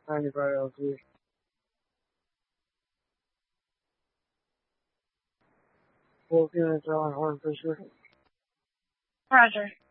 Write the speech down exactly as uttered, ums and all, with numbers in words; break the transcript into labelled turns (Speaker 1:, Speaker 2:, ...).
Speaker 1: ninety-five L T. Wolf units on Horn Fisher.
Speaker 2: Roger.